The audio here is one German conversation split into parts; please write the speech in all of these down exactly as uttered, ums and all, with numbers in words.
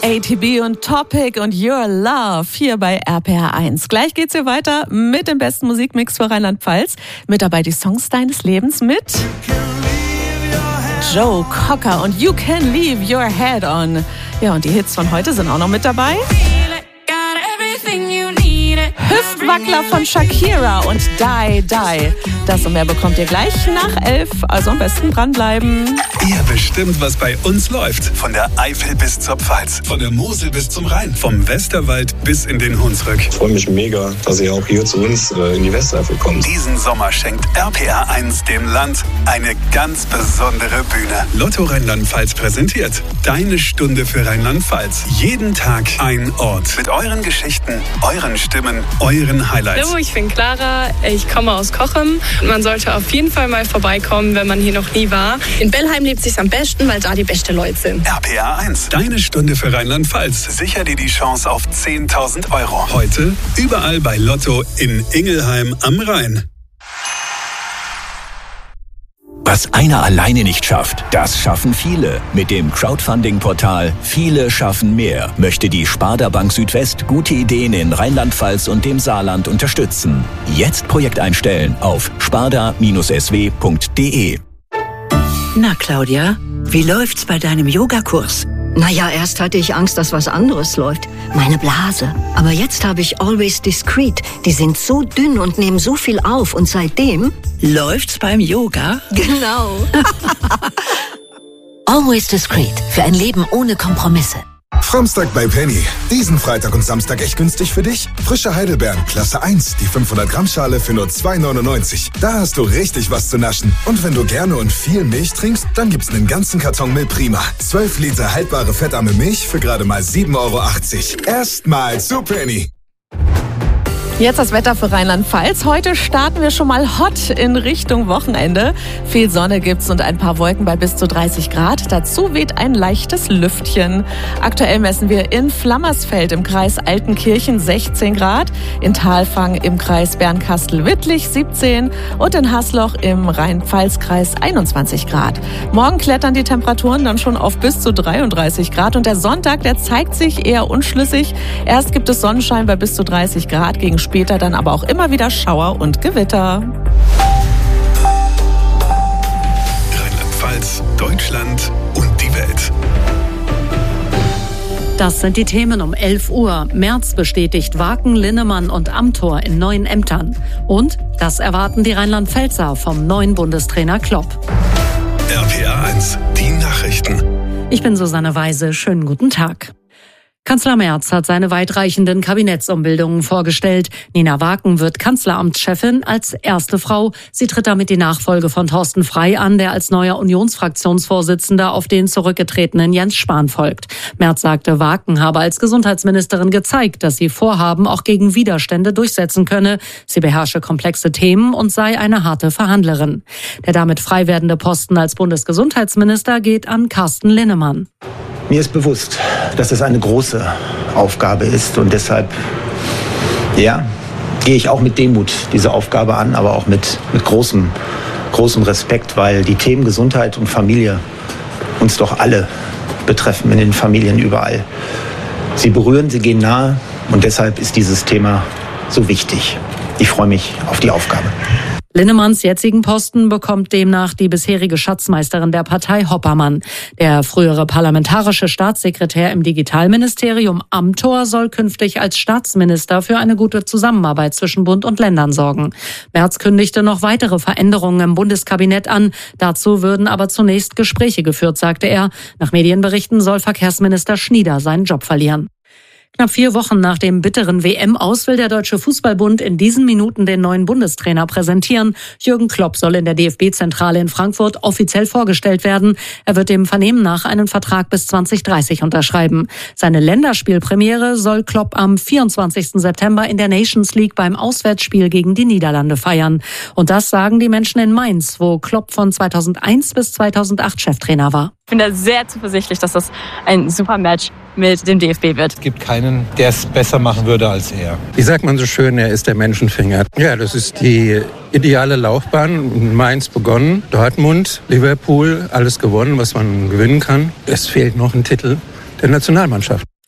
A T B und Topic und Your Love hier bei R P R eins. Gleich geht's hier weiter mit dem besten Musikmix für Rheinland-Pfalz. Mit dabei die Songs deines Lebens mit Joe Cocker und You Can Leave Your Head On. Ja, und die Hits von heute sind auch noch mit dabei. Hüftwackler von Shakira und Die Die. Das und mehr bekommt ihr gleich nach elf, also am besten dranbleiben. Ihr bestimmt, was bei uns läuft. Von der Eifel bis zur Pfalz, von der Mosel bis zum Rhein, vom Westerwald bis in den Hunsrück. Ich freue mich mega, dass ihr auch hier zu uns äh, in die Westeifel kommt. Diesen Sommer schenkt R P R eins dem Land eine ganz besondere Bühne. Lotto Rheinland-Pfalz präsentiert Deine Stunde für Rheinland-Pfalz. Jeden Tag ein Ort. Mit euren Geschichten, euren Stimmen, euren Highlights. Hallo, ich bin Clara, ich komme aus Cochem. Man sollte auf jeden Fall mal vorbeikommen, wenn man hier noch nie war. In Bellheim lebt es sich am besten, weil da die besten Leute sind. R P R eins, Deine Stunde für Rheinland-Pfalz. Sicher dir die Chance auf zehntausend Euro. Heute überall bei Lotto in Ingelheim am Rhein. Was einer alleine nicht schafft, das schaffen viele. Mit dem Crowdfunding-Portal Viele schaffen mehr möchte die Sparda Bank Südwest gute Ideen in Rheinland-Pfalz und dem Saarland unterstützen. Jetzt Projekt einstellen auf sparda S W punkt de. Na Claudia, wie läuft's bei deinem Yogakurs? Naja, erst hatte ich Angst, dass was anderes läuft. Meine Blase. Aber jetzt habe ich Always Discreet. Die sind so dünn und nehmen so viel auf. Und seitdem... Läuft's beim Yoga? Genau. Always Discreet. Für ein Leben ohne Kompromisse. Framstag bei Penny. Diesen Freitag und Samstag echt günstig für dich? Frische Heidelbeeren, Klasse eins, die fünfhundert Gramm Schale für nur zwei neunundneunzig. Da hast du richtig was zu naschen. Und wenn du gerne und viel Milch trinkst, dann gibt's einen ganzen Karton Milch Prima. zwölf Liter haltbare fettarme Milch für gerade mal sieben Euro achtzig. Erstmal zu Penny. Jetzt das Wetter für Rheinland-Pfalz. Heute starten wir schon mal hot in Richtung Wochenende. Viel Sonne gibt's und ein paar Wolken bei bis zu dreißig Grad. Dazu weht ein leichtes Lüftchen. Aktuell messen wir in Flammersfeld im Kreis Altenkirchen sechzehn Grad, in Thalfang im Kreis Bernkastel-Wittlich siebzehn und in Hasloch im Rhein-Pfalz-Kreis einundzwanzig Grad. Morgen klettern die Temperaturen dann schon auf bis zu dreiunddreißig Grad und der Sonntag, der zeigt sich eher unschlüssig. Erst gibt es Sonnenschein bei bis zu dreißig Grad, gegen später dann aber auch immer wieder Schauer und Gewitter. Rheinland-Pfalz, Deutschland und die Welt. Das sind die Themen um elf Uhr. Merz bestätigt Waken, Linnemann und Amthor in neuen Ämtern. Und das erwarten die Rheinland-Pfälzer vom neuen Bundestrainer Klopp. R P R eins, die Nachrichten. Ich bin Susanne Weise. Schönen guten Tag. Kanzler Merz hat seine weitreichenden Kabinettsumbildungen vorgestellt. Nina Waken wird Kanzleramtschefin als erste Frau. Sie tritt damit die Nachfolge von Thorsten Frey an, der als neuer Unionsfraktionsvorsitzender auf den zurückgetretenen Jens Spahn folgt. Merz sagte, Waken habe als Gesundheitsministerin gezeigt, dass sie Vorhaben auch gegen Widerstände durchsetzen könne. Sie beherrsche komplexe Themen und sei eine harte Verhandlerin. Der damit frei werdende Posten als Bundesgesundheitsminister geht an Carsten Linnemann. Mir ist bewusst, dass es eine große Aufgabe ist und deshalb, ja, gehe ich auch mit Demut diese Aufgabe an, aber auch mit, mit großem, großem Respekt, weil die Themen Gesundheit und Familie uns doch alle betreffen, in den Familien überall. Sie berühren, sie gehen nahe und deshalb ist dieses Thema so wichtig. Ich freue mich auf die Aufgabe. Linnemanns jetzigen Posten bekommt demnach die bisherige Schatzmeisterin der Partei Hoppermann. Der frühere parlamentarische Staatssekretär im Digitalministerium Amthor soll künftig als Staatsminister für eine gute Zusammenarbeit zwischen Bund und Ländern sorgen. Merz kündigte noch weitere Veränderungen im Bundeskabinett an. Dazu würden aber zunächst Gespräche geführt, sagte er. Nach Medienberichten soll Verkehrsminister Schnieder seinen Job verlieren. Knapp vier Wochen nach dem bitteren W M-Aus will der Deutsche Fußballbund in diesen Minuten den neuen Bundestrainer präsentieren. Jürgen Klopp soll in der D F B-Zentrale in Frankfurt offiziell vorgestellt werden. Er wird dem Vernehmen nach einen Vertrag bis zwanzig dreißig unterschreiben. Seine Länderspielpremiere soll Klopp am vierundzwanzigsten September in der Nations League beim Auswärtsspiel gegen die Niederlande feiern. Und das sagen die Menschen in Mainz, wo Klopp von zweitausendeins bis zweitausendacht Cheftrainer war. Ich bin da sehr zuversichtlich, dass das ein super Match mit dem D F B wird. Es gibt keinen, der es besser machen würde als er. Wie sagt man so schön, er ist der Menschenfinger. Ja, das ist die ideale Laufbahn. In Mainz begonnen, Dortmund, Liverpool, alles gewonnen, was man gewinnen kann. Es fehlt noch ein Titel der Nationalmannschaft.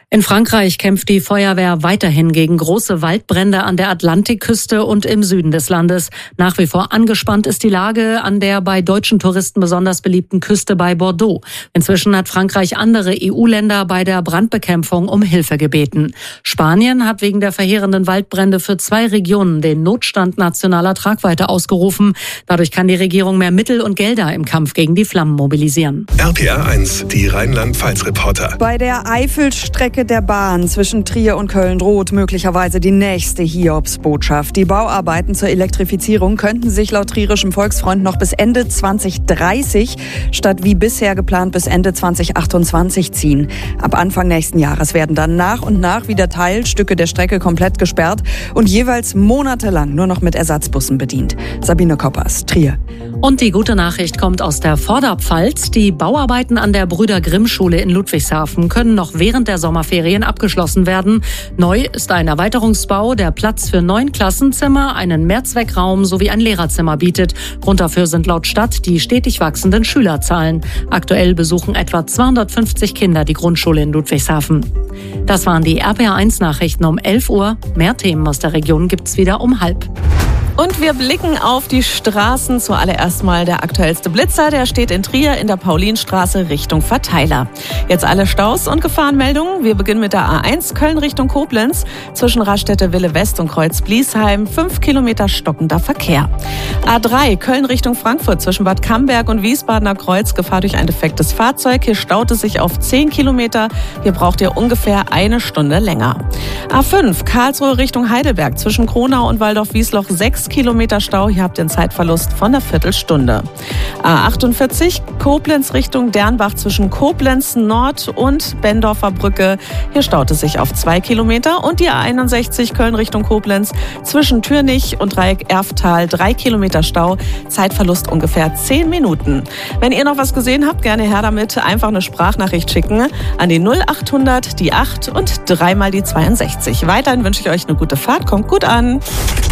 In Frankreich kämpft die Feuerwehr weiterhin gegen große Waldbrände an der Atlantikküste und im Süden des Landes. Nach wie vor angespannt ist die Lage an der bei deutschen Touristen besonders beliebten Küste bei Bordeaux. Inzwischen hat Frankreich andere E U-Länder bei der Brandbekämpfung um Hilfe gebeten. Spanien hat wegen der verheerenden Waldbrände für zwei Regionen den Notstand nationaler Tragweite ausgerufen. Dadurch kann die Regierung mehr Mittel und Gelder im Kampf gegen die Flammen mobilisieren. R P R eins, die Rheinland-Pfalz-Reporter. Bei der Eifelstrecke der Bahn zwischen Trier und Köln droht möglicherweise die nächste Hiobsbotschaft. Die Bauarbeiten zur Elektrifizierung könnten sich laut Trierischem Volksfreund noch bis Ende zwanzig dreißig statt wie bisher geplant bis Ende zwanzig achtundzwanzig ziehen. Ab Anfang nächsten Jahres werden dann nach und nach wieder Teilstücke der Strecke komplett gesperrt und jeweils monatelang nur noch mit Ersatzbussen bedient. Sabine Koppers, Trier. Und die gute Nachricht kommt aus der Vorderpfalz. Die Bauarbeiten an der Brüder-Grimm-Schule in Ludwigshafen können noch während der Sommerferien abgeschlossen werden. Neu ist ein Erweiterungsbau, der Platz für neun Klassenzimmer, einen Mehrzweckraum sowie ein Lehrerzimmer bietet. Grund dafür sind laut Stadt die stetig wachsenden Schülerzahlen. Aktuell besuchen etwa zweihundertfünfzig Kinder die Grundschule in Ludwigshafen. Das waren die R P R eins Nachrichten um elf Uhr. Mehr Themen aus der Region gibt's wieder um halb. Und wir blicken auf die Straßen. Zuallererst mal der aktuellste Blitzer. Der steht in Trier in der Paulinstraße Richtung Verteiler. Jetzt alle Staus und Gefahrenmeldungen. Wir beginnen mit der A eins Köln Richtung Koblenz. Zwischen Raststätte Wille West und Kreuz Bliesheim. Fünf Kilometer stockender Verkehr. A drei Köln Richtung Frankfurt. Zwischen Bad Camberg und Wiesbadener Kreuz. Gefahr durch ein defektes Fahrzeug. Hier staut es sich auf zehn Kilometer. Hier braucht ihr ungefähr eine Stunde länger. A fünf Karlsruhe Richtung Heidelberg. Zwischen Kronau und Waldorf-Wiesloch sechs Kilometer Stau. Hier habt ihr einen Zeitverlust von einer Viertelstunde. A achtundvierzig Koblenz Richtung Dernbach zwischen Koblenz Nord und Bendorfer Brücke. Hier staut es sich auf zwei Kilometer. Und die A einundsechzig Köln Richtung Koblenz zwischen Türnich und Dreieck Erftal drei Kilometer Stau. Zeitverlust ungefähr zehn Minuten. Wenn ihr noch was gesehen habt, gerne her damit. Einfach eine Sprachnachricht schicken an die null achthundert, die acht und dreimal die zweiundsechzig. Weiterhin wünsche ich euch eine gute Fahrt. Kommt gut an.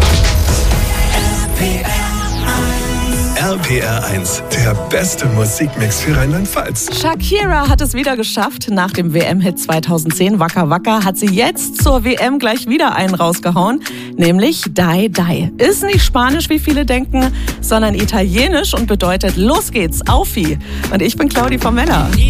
R P R eins, der beste Musikmix für Rheinland-Pfalz. Shakira hat es wieder geschafft. Nach dem W M-Hit zweitausendzehn, Waka Waka, hat sie jetzt zur W M gleich wieder einen rausgehauen, nämlich Die Die. Ist nicht Spanisch, wie viele denken, sondern Italienisch und bedeutet Los geht's, Aufi. Und ich bin Claudi vom Männer.